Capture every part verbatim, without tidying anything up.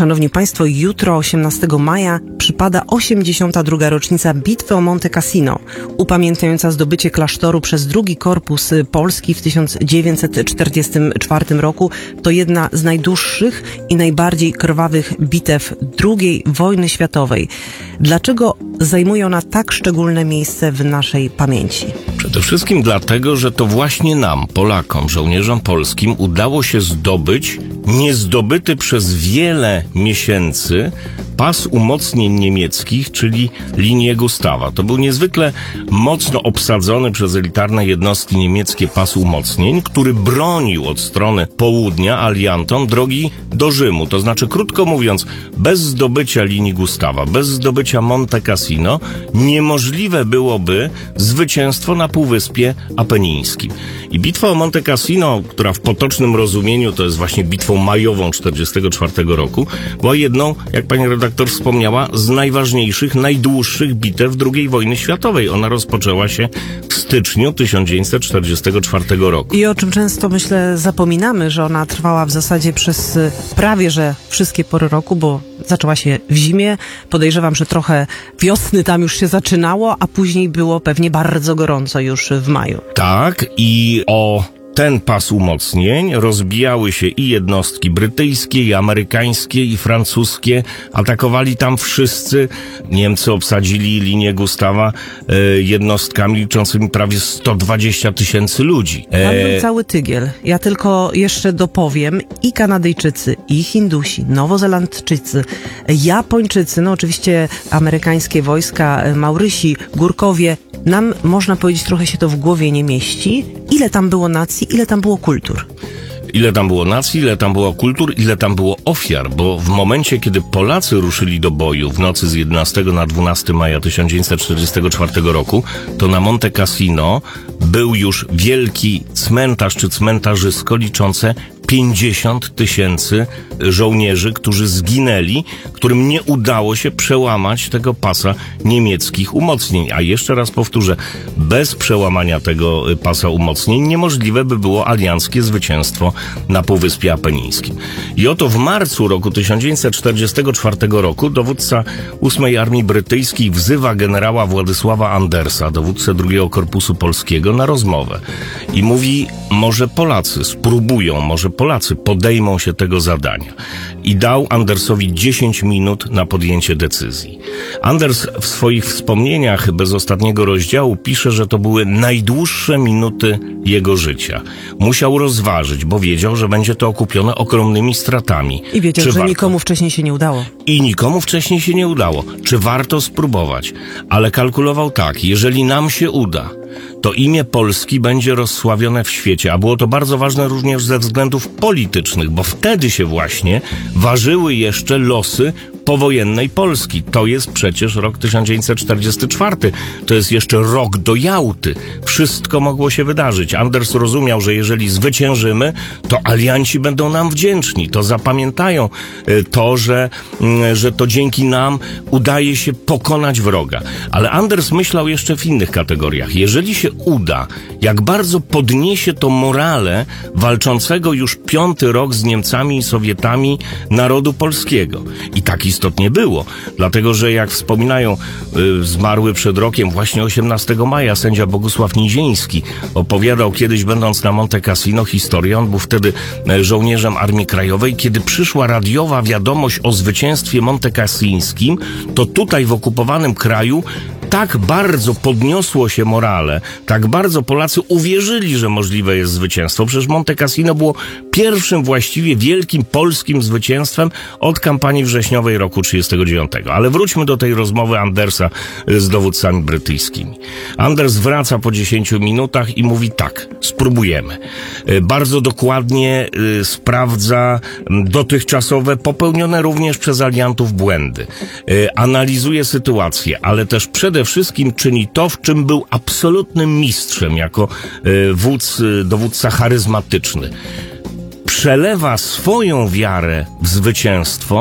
Szanowni Państwo, jutro, osiemnastego maja, przypada osiemdziesiąta druga rocznica Bitwy o Monte Cassino, upamiętniająca zdobycie klasztoru przez drugi Korpus Polski w tysiąc dziewięćset czterdziestym czwartym roku. To jedna z najdłuższych i najbardziej krwawych bitew drugiej wojny światowej. Dlaczego zajmuje ona tak szczególne miejsce w naszej pamięci? Przede wszystkim dlatego, że to właśnie nam, Polakom, żołnierzom polskim, udało się zdobyć niezdobyty przez wiele miesięcy pas umocnień niemieckich, czyli linię Gustawa. To był niezwykle mocno obsadzony przez elitarne jednostki niemieckie pas umocnień, który bronił od strony południa aliantom drogi do Rzymu. To znaczy, krótko mówiąc, bez zdobycia linii Gustawa, bez zdobycia Monte Cassino niemożliwe byłoby zwycięstwo na Półwyspie Apenińskim. I bitwa o Monte Cassino, która w potocznym rozumieniu to jest właśnie bitwą majową czterdziestego czwartego roku, była jedną, jak pani redaktor wspomniała, z najważniejszych, najdłuższych bitew drugiej wojny światowej. Ona rozpoczęła się w styczniu tysiąc dziewięćset czterdziestego czwartego roku. I o czym często, myślę, zapominamy, że ona trwała w zasadzie przez prawie, że wszystkie pory roku, bo zaczęła się w zimie. Podejrzewam, że trochę wiosny tam już się zaczynało, a później było pewnie bardzo gorąco już w maju. Tak, i o ten pas umocnień rozbijały się i jednostki brytyjskie, i amerykańskie, i francuskie. Atakowali tam wszyscy. Niemcy obsadzili linię Gustawa e, jednostkami liczącymi prawie sto dwadzieścia tysięcy ludzi. E... Tam był cały tygiel. Ja tylko jeszcze dopowiem, i Kanadyjczycy, i Hindusi, Nowozelandczycy, Japończycy, no oczywiście amerykańskie wojska, Maurysi, Górkowie. Nam, można powiedzieć, trochę się to w głowie nie mieści. Ile tam było nacji, ile tam było kultur? Ile tam było nacji, ile tam było kultur, ile tam było ofiar, bo w momencie, kiedy Polacy ruszyli do boju w nocy z jedenastego na dwunastego maja tysiąc dziewięćset czterdziestego czwartego roku, to na Monte Cassino był już wielki cmentarz czy cmentarzysko liczące pięćdziesiąt tysięcy żołnierzy, którzy zginęli, którym nie udało się przełamać tego pasa niemieckich umocnień. A jeszcze raz powtórzę, bez przełamania tego pasa umocnień niemożliwe by było alianckie zwycięstwo na Półwyspie Apenińskim. I oto w marcu roku tysiąc dziewięćset czterdziestego czwartego roku dowódca ósmej Armii Brytyjskiej wzywa generała Władysława Andersa, dowódcę drugiego Korpusu Polskiego, na rozmowę. I mówi, może Polacy spróbują, może Polacy podejmą się tego zadania. I dał Andersowi dziesięć minut na podjęcie decyzji. Anders w swoich wspomnieniach bez ostatniego rozdziału pisze, że to były najdłuższe minuty jego życia. Musiał rozważyć, bo wiedział, że będzie to okupione ogromnymi stratami. I wiedział, Czy że warto? nikomu wcześniej się nie udało. I nikomu wcześniej się nie udało. Czy warto spróbować? Ale kalkulował tak, jeżeli nam się uda, to imię Polski będzie rozsławione w świecie, a było to bardzo ważne również ze względów politycznych, bo wtedy się właśnie ważyły jeszcze losy powojennej Polski. To jest przecież rok tysiąc dziewięćset czterdziesty czwarty. To jest jeszcze rok do Jałty. Wszystko mogło się wydarzyć. Anders rozumiał, że jeżeli zwyciężymy, to alianci będą nam wdzięczni. To zapamiętają to, że, że to dzięki nam udaje się pokonać wroga. Ale Anders myślał jeszcze w innych kategoriach. Jeżeli się uda, jak bardzo podniesie to morale walczącego już piąty rok z Niemcami i Sowietami narodu polskiego. I tak istotnie było. Dlatego, że jak wspominają y, zmarły przed rokiem, właśnie osiemnastego maja, sędzia Bogusław Niziński opowiadał kiedyś, będąc na Monte Cassino, historię. On był wtedy y, żołnierzem Armii Krajowej. Kiedy przyszła radiowa wiadomość o zwycięstwie montecassińskim, to tutaj w okupowanym kraju tak bardzo podniosło się morale, tak bardzo Polacy uwierzyli, że możliwe jest zwycięstwo. Przecież Monte Cassino było pierwszym właściwie wielkim polskim zwycięstwem od kampanii wrześniowej roku trzydziestego dziewiątego. Ale wróćmy do tej rozmowy Andersa z dowódcami brytyjskimi. Anders wraca po dziesięciu minutach i mówi tak, spróbujemy. Bardzo dokładnie y, sprawdza dotychczasowe, popełnione również przez aliantów błędy. Y, analizuje sytuację, ale też przede wszystkim czyni to, w czym był absolutnym mistrzem jako y, wódz, y, dowódca charyzmatyczny. Przelewa swoją wiarę w zwycięstwo w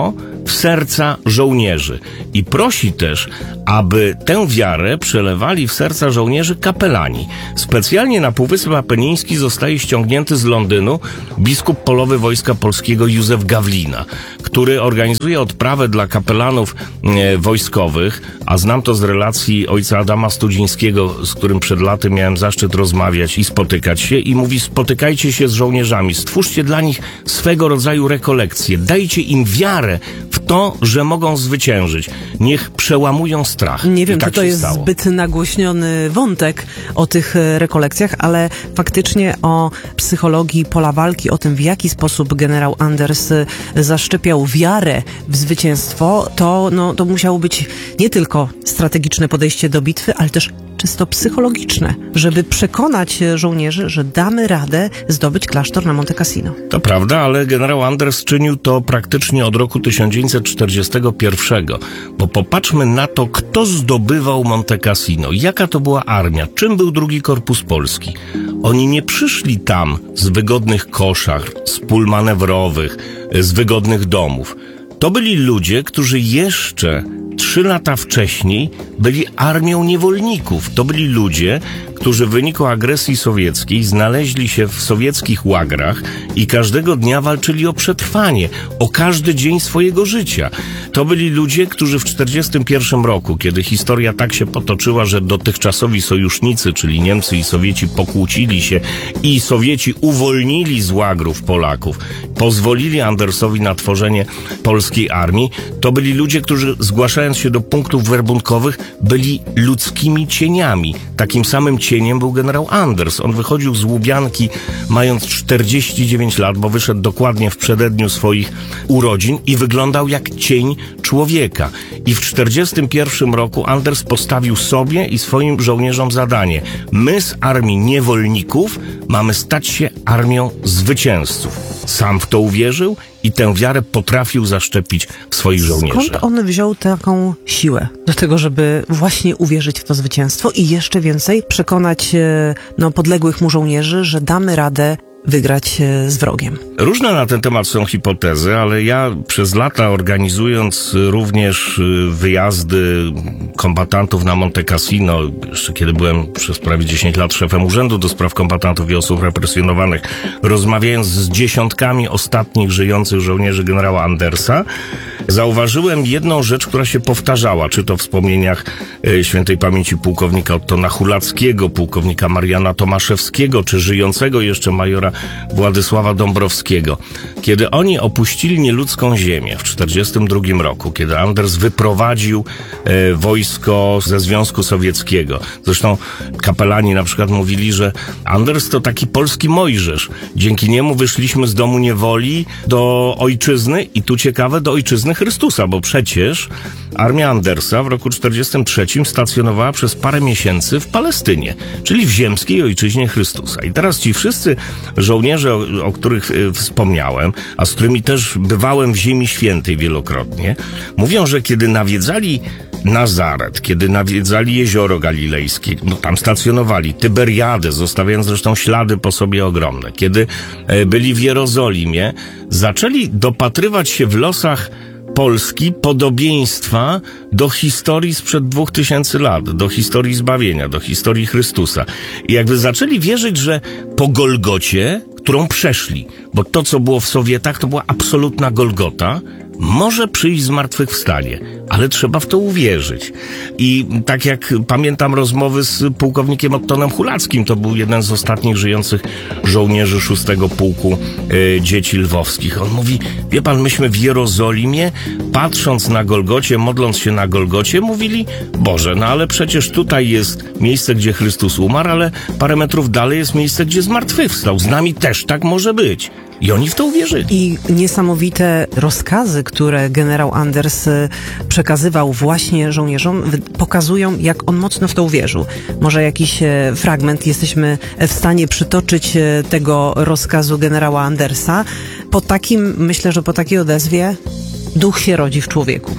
w serca żołnierzy. I prosi też, aby tę wiarę przelewali w serca żołnierzy kapelani. Specjalnie na Półwysep Apeniński zostaje ściągnięty z Londynu biskup polowy Wojska Polskiego Józef Gawlina, który organizuje odprawę dla kapelanów e, wojskowych, a znam to z relacji ojca Adama Studzińskiego, z którym przed laty miałem zaszczyt rozmawiać i spotykać się, i mówi: spotykajcie się z żołnierzami, stwórzcie dla nich swego rodzaju rekolekcje, dajcie im wiarę w to, że mogą zwyciężyć. Niech przełamują strach. Nie wiem, tak czy to jest stało. zbyt nagłośniony wątek o tych rekolekcjach, ale faktycznie o psychologii pola walki, o tym, w jaki sposób generał Anders zaszczepiał wiarę w zwycięstwo, to, no, to musiało być nie tylko strategiczne podejście do bitwy, ale też czysto psychologiczne, żeby przekonać żołnierzy, że damy radę zdobyć klasztor na Monte Cassino. To prawda, ale generał Anders czynił to praktycznie od roku tysiąc dziewięćset czterdziestego pierwszego, bo popatrzmy na to, kto zdobywał Monte Cassino, jaka to była armia, czym był drugi Korpus Polski. Oni nie przyszli tam z wygodnych koszar, z pól manewrowych, z wygodnych domów. To byli ludzie, którzy jeszcze trzy lata wcześniej byli armią niewolników. To byli ludzie, którzy w wyniku agresji sowieckiej znaleźli się w sowieckich łagrach i każdego dnia walczyli o przetrwanie, o każdy dzień swojego życia. To byli ludzie, którzy w czterdziestym pierwszym roku, kiedy historia tak się potoczyła, że dotychczasowi sojusznicy, czyli Niemcy i Sowieci, pokłócili się i Sowieci uwolnili z łagrów Polaków, pozwolili Andersowi na tworzenie polskiej armii, to byli ludzie, którzy zgłaszając się do punktów werbunkowych byli ludzkimi cieniami. Takim samym cieniem był generał Anders. On wychodził z Łubianki mając czterdzieści dziewięć lat, bo wyszedł dokładnie w przededniu swoich urodzin i wyglądał jak cień człowieka. I w czterdziestym pierwszym roku Anders postawił sobie i swoim żołnierzom zadanie: my z armii niewolników mamy stać się armią zwycięzców. Sam w to uwierzył i tę wiarę potrafił zaszczepić w swoich żołnierzach. Skąd on wziął taką siłę do tego, żeby właśnie uwierzyć w to zwycięstwo i jeszcze więcej przekonać no, podległych mu żołnierzy, że damy radę wygrać z wrogiem? Różne na ten temat są hipotezy, ale ja przez lata, organizując również wyjazdy kombatantów na Monte Cassino, jeszcze kiedy byłem przez prawie dziesięć lat szefem Urzędu do Spraw Kombatantów i Osób Represjonowanych, rozmawiając z dziesiątkami ostatnich żyjących żołnierzy generała Andersa, zauważyłem jedną rzecz, która się powtarzała, czy to w wspomnieniach e, świętej pamięci pułkownika Ottona Hulackiego, pułkownika Mariana Tomaszewskiego, czy żyjącego jeszcze majora Władysława Dąbrowskiego. Kiedy oni opuścili nieludzką ziemię w czterdziestym drugim roku, kiedy Anders wyprowadził e, wojsko ze Związku Sowieckiego. Zresztą kapelani na przykład mówili, że Anders to taki polski Mojżesz. Dzięki niemu wyszliśmy z domu niewoli do ojczyzny i tu ciekawe, do ojczyzny Chrystusa, bo przecież armia Andersa w roku czterdziestym trzecim stacjonowała przez parę miesięcy w Palestynie, czyli w ziemskiej ojczyźnie Chrystusa. I teraz ci wszyscy żołnierze, o, o których y, wspomniałem, a z którymi też bywałem w Ziemi Świętej wielokrotnie, mówią, że kiedy nawiedzali Nazaret, kiedy nawiedzali Jezioro Galilejskie, no tam stacjonowali, Tyberiadę, zostawiając zresztą ślady po sobie ogromne, kiedy e, byli w Jerozolimie, zaczęli dopatrywać się w losach Polski podobieństwa do historii sprzed dwóch tysięcy lat, do historii zbawienia, do historii Chrystusa. I jakby zaczęli wierzyć, że po Golgocie, którą przeszli, bo to, co było w Sowietach, to była absolutna Golgota, może przyjść zmartwychwstanie, ale trzeba w to uwierzyć. I tak jak pamiętam rozmowy z pułkownikiem Ottonem Hulackim, to był jeden z ostatnich żyjących żołnierzy szóstego Pułku e, Dzieci Lwowskich. On mówi: wie pan, myśmy w Jerozolimie, patrząc na Golgocie, modląc się na Golgocie, mówili: Boże, no ale przecież tutaj jest miejsce, gdzie Chrystus umarł, ale parę metrów dalej jest miejsce, gdzie zmartwychwstał. Z nami też tak może być. I oni w to uwierzyli. I niesamowite rozkazy, które generał Anders przekazywał właśnie żołnierzom, pokazują, jak on mocno w to uwierzył. Może jakiś fragment jesteśmy w stanie przytoczyć tego rozkazu generała Andersa. Po takim, myślę, że po takiej odezwie duch się rodzi w człowieku.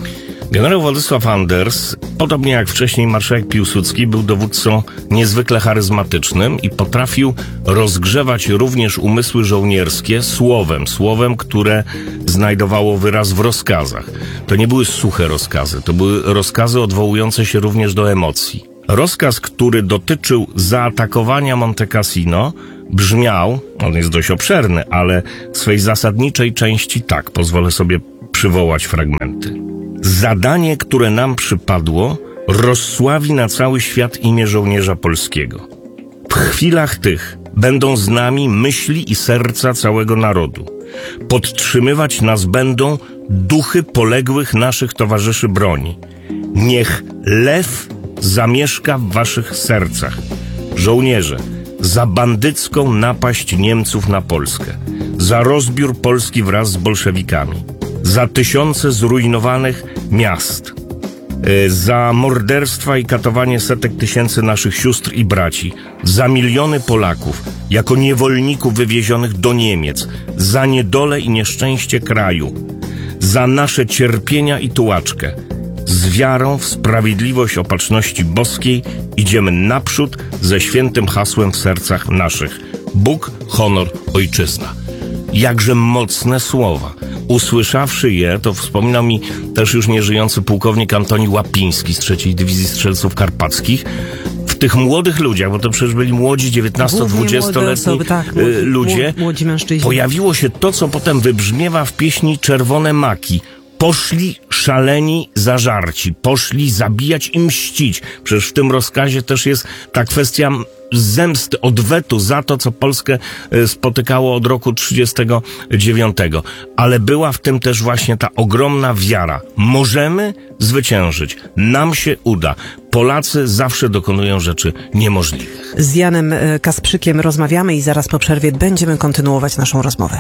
Generał Władysław Anders, podobnie jak wcześniej marszałek Piłsudski, był dowódcą niezwykle charyzmatycznym i potrafił rozgrzewać również umysły żołnierskie słowem, słowem, które znajdowało wyraz w rozkazach. To nie były suche rozkazy, to były rozkazy odwołujące się również do emocji. Rozkaz, który dotyczył zaatakowania Monte Cassino, brzmiał, on jest dość obszerny, ale w swej zasadniczej części tak, pozwolę sobie przywołać fragmenty. Zadanie, które nam przypadło, rozsławi na cały świat imię żołnierza polskiego. W chwilach tych będą z nami myśli i serca całego narodu. Podtrzymywać nas będą duchy poległych naszych towarzyszy broni. Niech lew zamieszka w waszych sercach. Żołnierze, za bandycką napaść Niemców na Polskę, za rozbiór Polski wraz z bolszewikami, za tysiące zrujnowanych miast, za morderstwa i katowanie setek tysięcy naszych sióstr i braci, za miliony Polaków jako niewolników wywiezionych do Niemiec, za niedolę i nieszczęście kraju, za nasze cierpienia i tułaczkę. Z wiarą w sprawiedliwość opatrzności boskiej idziemy naprzód ze świętym hasłem w sercach naszych. Bóg, honor, ojczyzna. Jakże mocne słowa. Usłyszawszy je, to wspominał mi też już nieżyjący pułkownik Antoni Łapiński z trzeciej Dywizji Strzelców Karpackich. W tych młodych ludziach, bo to przecież byli młodzi, dziewiętnasto-dwudziestoletni tak, ludzie, młodzi mężczyźni. Pojawiło się to, co potem wybrzmiewa w pieśni Czerwone Maki. Poszli szaleni zażarci, poszli zabijać i mścić. Przecież w tym rozkazie też jest ta kwestia zemsty, odwetu za to, co Polskę spotykało od roku trzydziestego dziewiątego. Ale była w tym też właśnie ta ogromna wiara. Możemy zwyciężyć. Nam się uda. Polacy zawsze dokonują rzeczy niemożliwych. Z Janem Kasprzykiem rozmawiamy i zaraz po przerwie będziemy kontynuować naszą rozmowę.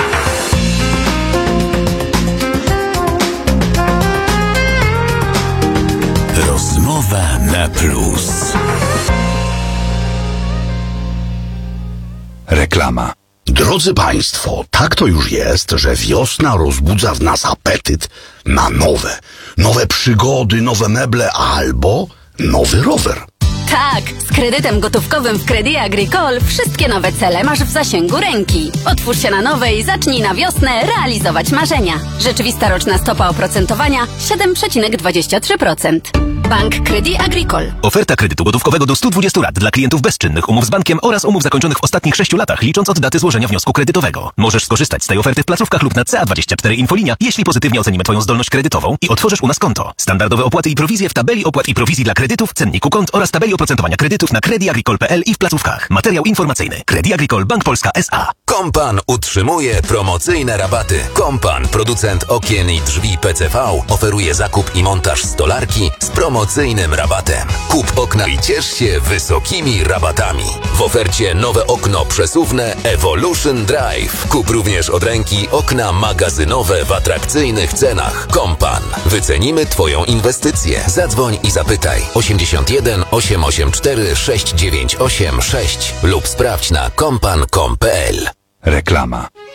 Rozmowa na plus. Reklama. Drodzy Państwo, tak to już jest, że wiosna rozbudza w nas apetyt na nowe, nowe przygody, nowe meble albo nowy rower. Tak, z kredytem gotówkowym w Crédit Agricole wszystkie nowe cele masz w zasięgu ręki. Otwórz się na nowe i zacznij na wiosnę realizować marzenia. Rzeczywista roczna stopa oprocentowania siedem przecinek dwadzieścia trzy procent. Bank Crédit Agricole. Oferta kredytu gotówkowego do stu dwudziestu lat dla klientów bezczynnych umów z bankiem oraz umów zakończonych w ostatnich sześciu latach, licząc od daty złożenia wniosku kredytowego. Możesz skorzystać z tej oferty w placówkach lub na C A dwadzieścia cztery Infolinia, jeśli pozytywnie ocenimy Twoją zdolność kredytową i otworzysz u nas konto. Standardowe opłaty i prowizje w tabeli opłat i prowizji dla kredytów, cenniku kont oraz tabeli oprocentowania kredytów na credit agricole kropka p l i w placówkach. Materiał informacyjny. Crédit Agricole Bank Polska S A. Kompan utrzymuje promocyjne rabaty. Kompan, producent okien i drzwi P C V, oferuje zakup i montaż stolarki z promocyjnym rabatem. Kup okna i ciesz się wysokimi rabatami. W ofercie nowe okno przesuwne Evolution Drive. Kup również od ręki okna magazynowe w atrakcyjnych cenach. Kompan. Wycenimy Twoją inwestycję. Zadzwoń i zapytaj osiemdziesiąt jeden osiemset osiemdziesiąt cztery sześć dziewięć osiem sześć lub sprawdź na kompan kropka com kropka p l. Reklama.